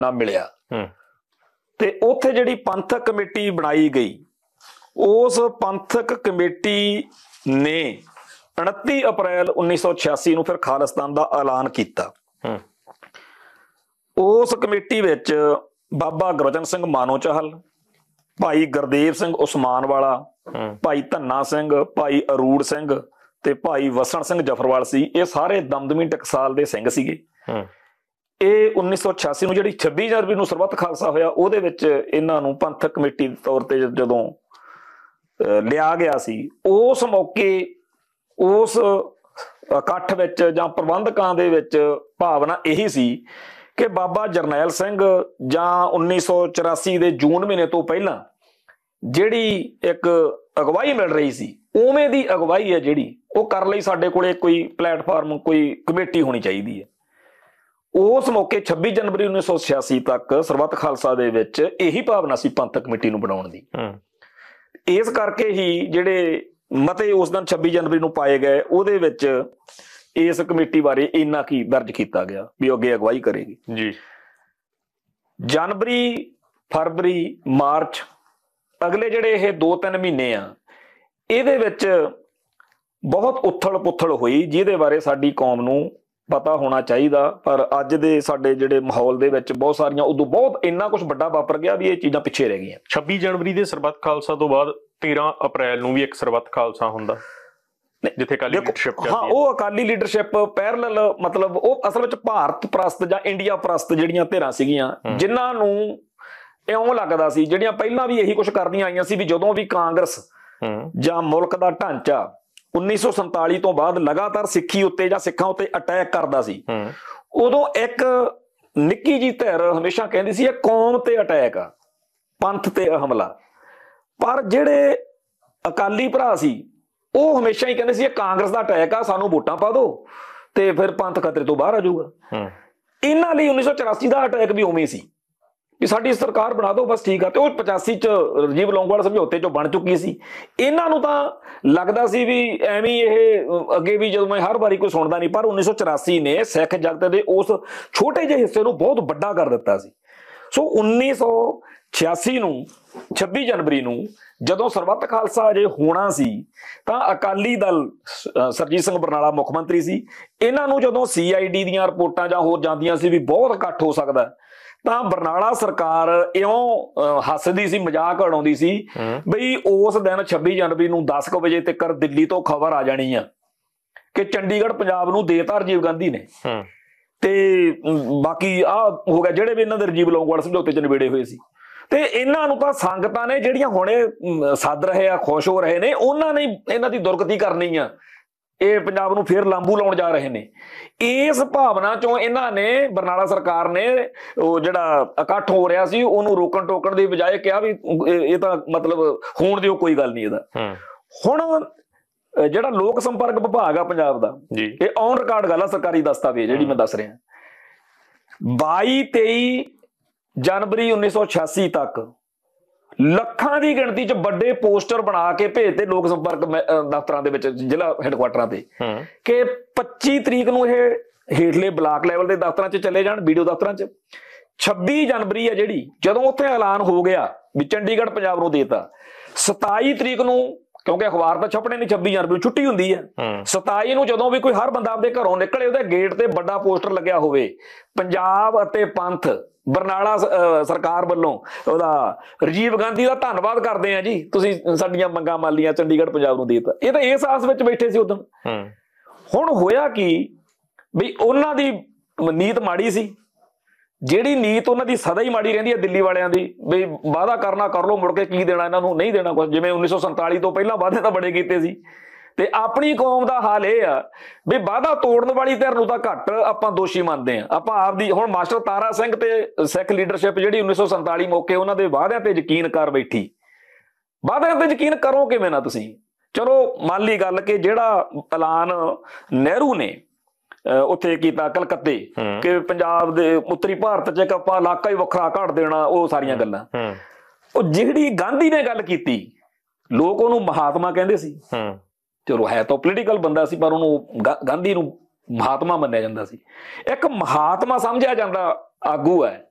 ਨਾ ਮਿਲਿਆ। ਤੇ ਉੱਥੇ ਜਿਹੜੀ ਪੰਥਕ ਕਮੇਟੀ ਬਣਾਈ ਗਈ, ਉਸ ਪੰਥਕ ਕਮੇਟੀ ਨੇ 29 ਅਪ੍ਰੈਲ 1986 ਨੂੰ ਫਿਰ ਖਾਲਿਸਤਾਨ ਦਾ ਐਲਾਨ ਕੀਤਾ। ਉਸ ਕਮੇਟੀ ਵਿੱਚ ਬਾਬਾ ਗੁਰਬਚਨ ਸਿੰਘ ਮਾਨੋਚਾਹਲ, ਭਾਈ ਗੁਰਦੇਵ ਸਿੰਘ ਉਸਮਾਨਵਾਲਾ, ਭਾਈ ਧੰਨਾ ਸਿੰਘ, ਭਾਈ ਅਰੂੜ ਸਿੰਘ ਤੇ ਭਾਈ ਵਸਣ ਸਿੰਘ ਜਫਰਵਾਲ ਸੀ। ਇਹ ਸਾਰੇ ਦਮਦਮੀ ਟਕਸਾਲ ਦੇ ਸਿੰਘ ਸੀਗੇ। ਇਹ 1986 ਨੂੰ ਜਿਹੜੀ 26 ਜਨਵਰੀ ਨੂੰ ਸਰਬੱਤ ਖਾਲਸਾ ਹੋਇਆ, ਉਹਦੇ ਵਿੱਚ ਇਹਨਾਂ ਨੂੰ ਪੰਥਕ ਕਮੇਟੀ ਦੇ ਤੌਰ ਤੇ ਜਦੋਂ ਲਿਆ ਗਿਆ ਸੀ, ਉਸ ਮੌਕੇ ਉਸ ਇਕੱਠ ਵਿੱਚ ਜਾਂ ਪ੍ਰਬੰਧਕਾਂ ਦੇ ਵਿੱਚ ਭਾਵਨਾ ਇਹੀ ਸੀ ਕਿ ਬਾਬਾ ਜਰਨੈਲ ਸਿੰਘ ਜਾਂ 1984 ਦੇ ਜੂਨ ਮਹੀਨੇ ਤੋਂ ਪਹਿਲਾਂ ਜਿਹੜੀ ਇੱਕ ਅਗਵਾਈ ਮਿਲ ਰਹੀ ਸੀ, ਉਵੇਂ ਦੀ ਅਗਵਾਈ ਹੈ ਜਿਹੜੀ ਉਹ ਕਰਨ ਲਈ ਸਾਡੇ ਕੋਲੇ ਕੋਈ ਪਲੇਟਫਾਰਮ, ਕੋਈ ਕਮੇਟੀ ਹੋਣੀ ਚਾਹੀਦੀ ਹੈ। ਉਸ ਮੌਕੇ 26 ਜਨਵਰੀ 1986 ਤੱਕ ਸਰਬੱਤ ਖਾਲਸਾ ਦੇ ਵਿੱਚ ਇਹੀ ਭਾਵਨਾ ਸੀ ਪੰਥਕ ਕਮੇਟੀ ਨੂੰ ਬਣਾਉਣ ਦੀ। ਇਸ ਕਰਕੇ ਹੀ ਜਿਹੜੇ ਮਤੇ ਉਸ ਦਿਨ 26 ਜਨਵਰੀ ਨੂੰ ਪਾਏ ਗਏ, ਉਹਦੇ ਵਿੱਚ ਇਸ ਕਮੇਟੀ ਬਾਰੇ ਇੰਨਾ ਕੀ ਦਰਜ ਕੀਤਾ ਗਿਆ ਵੀ ਉਹ ਅੱਗੇ ਅਗਵਾਈ ਕਰੇਗੀ ਜੀ। ਜਨਵਰੀ, ਫਰਵਰੀ, ਮਾਰਚ, ਅਗਲੇ ਜਿਹੜੇ ਇਹ 2-3 ਮਹੀਨੇ ਆ, ਇਹਦੇ ਵਿੱਚ ਬਹੁਤ ਉਥਲ ਪੁਥਲ ਹੋਈ, ਜਿਹਦੇ ਬਾਰੇ ਸਾਡੀ ਕੌਮ ਨੂੰ ਪਤਾ ਹੋਣਾ ਚਾਹੀਦਾ। ਪਰ ਅੱਜ ਦੇ ਸਾਡੇ ਜਿਹੜੇ ਮਾਹੌਲ ਦੇ ਵਿੱਚ ਬਹੁਤ ਸਾਰੀਆਂ ਉਦੋਂ ਬਹੁਤ ਇੰਨਾ ਕੁਝ ਵੱਡਾ ਵਾਪਰ ਗਿਆ ਵੀ ਇਹ ਚੀਜ਼ਾਂ ਪਿੱਛੇ ਰਹਿ ਗਈਆਂ। 26 ਜਨਵਰੀ ਦੇ ਸਰਬੱਤ ਖਾਲਸਾ ਤੋਂ ਬਾਅਦ 13 ਅਪ੍ਰੈਲ ਨੂੰ ਵੀ ਇੱਕ ਸਰਬੱਤ ਖਾਲਸਾ ਹੁੰਦਾ, ਜਿੱਥੇ ਅਕਾਲੀ ਲੀਡਰਸ਼ਿਪ ਚੱਲਦੀ ਹੈ। ਹਾਂ, ਉਹ ਅਕਾਲੀ ਲੀਡਰਸ਼ਿਪ ਪੈਰਲਲ, ਮਤਲਬ ਉਹ ਅਸਲ ਵਿੱਚ ਭਾਰਤ ਪ੍ਰਸਤ ਜਾਂ ਇੰਡੀਆ ਪ੍ਰਸਤ ਜਿਹੜੀਆਂ ਧਿਰਾਂ ਸੀਗੀਆਂ, ਜਿਨ੍ਹਾਂ ਨੂੰ ਇਉਂ ਲੱਗਦਾ ਸੀ, ਜਿਹੜੀਆਂ ਪਹਿਲਾਂ ਵੀ ਇਹੀ ਕੁਝ ਕਰਦੀਆਂ ਆਈਆਂ ਸੀ ਵੀ ਜਦੋਂ ਵੀ ਕਾਂਗਰਸ ਜਾਂ ਮੁਲਕ ਦਾ ਢਾਂਚਾ 1947 ਤੋਂ ਬਾਅਦ ਲਗਾਤਾਰ ਸਿੱਖੀ ਉੱਤੇ ਜਾਂ ਸਿੱਖਾਂ ਉੱਤੇ ਅਟੈਕ ਕਰਦਾ ਸੀ, ਉਦੋਂ ਇੱਕ ਨਿੱਕੀ ਜਿਹੀ ਧਿਰ ਹਮੇਸ਼ਾ ਕਹਿੰਦੀ ਸੀ ਇਹ ਕੌਮ ਤੇ ਅਟੈਕ ਆ, ਪੰਥ ਤੇ ਹਮਲਾ। ਪਰ ਜਿਹੜੇ ਅਕਾਲੀ ਭਰਾ ਸੀ ਉਹ ਹਮੇਸ਼ਾ ਹੀ ਕਹਿੰਦੇ ਸੀ ਇਹ ਕਾਂਗਰਸ ਦਾ ਅਟੈਕ ਆ, ਸਾਨੂੰ ਵੋਟਾਂ ਪਾ ਦਿਓ ਤੇ ਫਿਰ ਪੰਥ ਖਤਰੇ ਤੋਂ ਬਾਹਰ ਆ ਜਾਊਗਾ। ਇਹਨਾਂ ਲਈ 1984 ਦਾ ਅਟੈਕ ਵੀ ਉਵੇਂ ਸੀ ਵੀ ਸਾਡੀ ਸਰਕਾਰ ਬਣਾ ਦਿਓ ਬਸ, ਠੀਕ ਆ। ਤੇ ਉਹ 85 ਚ ਰਾਜੀਵ ਲੌਂਗੋਵਾਲ ਸਮਝੌਤੇ ਚੋਂ ਬਣ ਚੁੱਕੀ ਸੀ। ਇਹਨਾਂ ਨੂੰ ਤਾਂ ਲੱਗਦਾ ਸੀ ਵੀ ਐਵੇਂ ਇਹ ਅੱਗੇ ਵੀ ਜਦੋਂ ਮੈਂ ਹਰ ਵਾਰੀ ਕੋਈ ਸੁਣਦਾ ਨਹੀਂ, ਪਰ 1984 ਨੇ ਸਿੱਖ ਜਗਤ ਦੇ ਉਸ ਛੋਟੇ ਜਿਹੇ ਹਿੱਸੇ ਨੂੰ ਬਹੁਤ ਵੱਡਾ ਕਰ ਦਿੱਤਾ ਸੀ। ਸੋ 1986 ਨੂੰ 26 ਜਨਵਰੀ ਨੂੰ ਜਦੋਂ ਸਰਬੱਤ ਖਾਲਸਾ ਅਜੇ ਹੋਣਾ ਸੀ, ਤਾਂ ਅਕਾਲੀ ਦਲ, ਸਰਜੀਤ ਸਿੰਘ ਬਰਨਾਲਾ ਮੁੱਖ ਮੰਤਰੀ ਸੀ, ਇਹਨਾਂ ਨੂੰ ਜਦੋਂ CID ਦੀਆਂ ਰਿਪੋਰਟਾਂ ਜਾਂ ਹੋਰ ਜਾਂਦੀਆਂ ਸੀ ਵੀ ਬਹੁਤ ਇਕੱਠ ਹੋ ਸਕਦਾ, ਤਾਂ ਬਰਨਾਲਾ ਸਰਕਾਰ ਇਉਂ ਹੱਸਦੀ ਸੀ, ਮਜ਼ਾਕ ਉਡਾਉਂਦੀ ਸੀ ਬਈ ਉਸ ਦਿਨ 26 ਜਨਵਰੀ ਨੂੰ 10 ਵਜੇ ਤੱਕ ਦਿੱਲੀ ਤੋਂ ਖਬਰ ਆ ਜਾਣੀ ਆ ਕਿ ਚੰਡੀਗੜ੍ਹ ਪੰਜਾਬ ਨੂੰ ਦੇਤਾ ਰਾਜੀਵ ਗਾਂਧੀ ਨੇ, ਤੇ ਬਾਕੀ ਆ ਹੋ ਗਿਆ ਜਿਹੜੇ ਵੀ ਇਹਨਾਂ ਦੇ ਰਾਜੀਵ ਲੌਂਗੋਵਾਲ ਸਮਝੌਤੇ ਚ ਨਿਬੇੜੇ ਹੋਏ ਸੀ। ਤੇ ਇਹਨਾਂ ਨੂੰ ਤਾਂ ਸੰਗਤਾਂ ਨੇ ਜਿਹੜੀਆਂ ਹੁਣੇ ਸੱਦ ਰਹੇ ਆ, ਖੁਸ਼ ਹੋ ਰਹੇ ਨੇ, ਉਹਨਾਂ ਨੇ ਇਹਨਾਂ ਦੀ ਦੁਰਗਤੀ ਕਰਨੀ ਆ, ਇਹ ਪੰਜਾਬ ਨੂੰ ਫੇਰ ਲਾਂਬੂ ਲਾਉਣ ਜਾ ਰਹੇ ਨੇ। ਇਸ ਭਾਵਨਾ ਚੋਂ ਇਹਨਾਂ ਨੇ, ਬਰਨਾਲਾ ਸਰਕਾਰ ਨੇ, ਉਹ ਜਿਹੜਾ ਇਕੱਠ ਹੋ ਰਿਹਾ ਸੀ ਉਹਨੂੰ ਰੋਕਣ ਟੋਕਣ ਦੀ ਬਜਾਏ ਕਿਹਾ ਵੀ ਇਹ ਤਾਂ ਮਤਲਬ ਹੋਣ ਦਿਓ, ਕੋਈ ਗੱਲ ਨਹੀਂ ਇਹਦਾ। ਹੁਣ ਜਿਹੜਾ ਲੋਕ ਸੰਪਰਕ ਵਿਭਾਗ ਆ ਪੰਜਾਬ ਦਾ, ਇਹ ਔਨ ਰਿਕਾਰਡ ਗੱਲ ਆ, ਸਰਕਾਰੀ ਦਸਤਾਵੇਜ਼ ਜਿਹੜੀ ਮੈਂ ਦੱਸ ਰਿਹਾ, 22-23 ਜਨਵਰੀ 1986 ਤੱਕ ਲੱਖਾਂ ਦੀ ਗਿਣਤੀ ਚ ਵੱਡੇ ਪੋਸਟਰ ਬਣਾ ਕੇ ਭੇਜਦੇ ਲੋਕ ਸੰਪਰਕ ਦਫ਼ਤਰਾਂ ਦੇ ਵਿੱਚ, ਜ਼ਿਲ੍ਹਾ ਹੈਡਕੁਆਟਰਾਂ ਤੇ, ਕਿ 25 ਤਰੀਕ ਨੂੰ ਇਹ ਹੇਠਲੇ ਬਲਾਕ ਲੈਵਲ ਦੇ ਦਫ਼ਤਰਾਂ ਚ ਚਲੇ ਜਾਣ, ਵੀਡੀਓ ਦਫ਼ਤਰਾਂ ਚ। 26 ਜਨਵਰੀ ਹੈ ਜਿਹੜੀ, ਜਦੋਂ ਉੱਥੇ ਐਲਾਨ ਹੋ ਗਿਆ ਵੀ ਚੰਡੀਗੜ੍ਹ ਪੰਜਾਬ ਨੂੰ ਦੇਤਾ, 27 ਤਰੀਕ ਨੂੰ, ਕਿਉਂਕਿ ਅਖਬਾਰ ਤਾਂ ਛਪਣੇ ਨਹੀਂ, 26 ਜਨਵਰੀ ਨੂੰ ਛੁੱਟੀ ਹੁੰਦੀ ਹੈ, 27 ਨੂੰ ਜਦੋਂ ਵੀ ਕੋਈ ਹਰ ਬੰਦਾ ਆਪਦੇ ਘਰੋਂ ਨਿਕਲੇ, ਉਹਦੇ ਗੇਟ ਤੇ ਵੱਡਾ ਪੋਸਟਰ ਲੱਗਿਆ ਹੋਵੇ, ਪੰਜਾਬ ਅਤੇ ਪੰਥ, ਬਰਨਾਲਾ ਸਰਕਾਰ ਵੱਲੋਂ ਉਹਦਾ ਰਾਜੀਵ ਗਾਂਧੀ ਦਾ ਧੰਨਵਾਦ ਕਰਦੇ ਆ ਜੀ, ਤੁਸੀਂ ਸਾਡੀਆਂ ਮੰਗਾਂ ਮੰਨ ਲਈਆਂ, ਚੰਡੀਗੜ੍ਹ ਪੰਜਾਬ ਨੂੰ ਦੇਤਾ। ਇਹ ਤਾਂ ਇਸ ਆਸ ਵਿੱਚ ਬੈਠੇ ਸੀ ਉਦੋਂ। ਹੁਣ ਹੋਇਆ ਕੀ ਵੀ ਉਹਨਾਂ ਦੀ ਨੀਤ ਮਾੜੀ ਸੀ, ਜਿਹੜੀ ਨੀਤ ਉਹਨਾਂ ਦੀ ਸਦਾ ਹੀ ਮਾੜੀ ਰਹਿੰਦੀ ਹੈ ਦਿੱਲੀ ਵਾਲਿਆਂ ਦੀ, ਵੀ ਵਾਅਦਾ ਕਰਨਾ ਕਰ ਲਓ, ਮੁੜ ਕੇ ਕੀ ਦੇਣਾ ਇਹਨਾਂ ਨੂੰ, ਨਹੀਂ ਦੇਣਾ ਕੁਝ। ਜਿਵੇਂ 1947 ਤੋਂ ਪਹਿਲਾਂ ਵਾਅਦੇ ਤਾਂ ਬੜੇ ਕੀਤੇ ਸੀ। ਤੇ ਆਪਣੀ ਕੌਮ ਦਾ ਹਾਲ ਇਹ ਆ ਵੀ ਵਾਅਦਾ ਤੋੜਨ ਵਾਲੀ ਧਿਰ ਨੂੰ ਤਾਂ ਘੱਟ ਆਪਾਂ ਦੋਸ਼ੀ ਮੰਨਦੇ ਆ। ਆਪਾਂ ਆਪਦੀ, ਹੁਣ ਮਾਸਟਰ ਤਾਰਾ ਸਿੰਘ ਤੇ ਸਿੱਖ ਲੀਡਰਸ਼ਿਪ ਜਿਹੜੀ 1947 ਮੌਕੇ ਉਹਨਾਂ ਦੇ ਵਾਅਦਿਆਂ ਤੇ ਯਕੀਨ ਕਰ ਬੈਠੀ, ਵਾਅਦਿਆਂ ਤੇ ਯਕੀਨ ਕਰੋ ਕਿਵੇਂ ਨਾ ਤੁਸੀਂ। ਚਲੋ ਮੰਨ ਲਈ ਗੱਲ ਕਿ ਜਿਹੜਾ ਐਲਾਨ ਨਹਿਰੂ ਨੇ ਉੱਥੇ ਕੀਤਾ ਕਲਕੱਤੇ ਕਿ ਪੰਜਾਬ ਦੇ ਉੱਤਰੀ ਭਾਰਤ ਚ ਇੱਕ ਆਪਾਂ ਇਲਾਕਾ ਹੀ ਵੱਖਰਾ ਘੜ ਦੇਣਾ, ਉਹ ਸਾਰੀਆਂ ਗੱਲਾਂ, ਉਹ ਜਿਹੜੀ ਗਾਂਧੀ ਨੇ ਗੱਲ ਕੀਤੀ, ਲੋਕ ਉਹਨੂੰ ਮਹਾਤਮਾ ਕਹਿੰਦੇ ਸੀ। ਚਲੋ ਹੈ ਤਾਂ ਪੋਲੀਟੀਕਲ ਬੰਦਾ ਸੀ, ਪਰ ਉਹਨੂੰ ਗਾਂਧੀ ਨੂੰ ਮਹਾਤਮਾ ਮੰਨਿਆ ਜਾਂਦਾ ਸੀ। ਇੱਕ ਮਹਾਤਮਾ ਸਮਝਿਆ ਜਾਂਦਾ ਆਗੂ ਹੈ